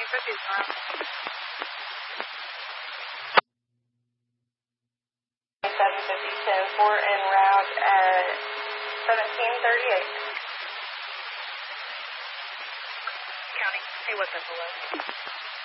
10-4 en route at 1738. County, hey, what's up below?